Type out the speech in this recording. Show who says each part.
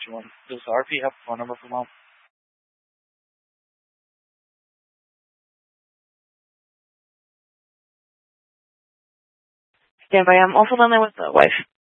Speaker 1: which one. Does the RP have a phone number for Mom?
Speaker 2: Stand by. I'm also on there with the wife.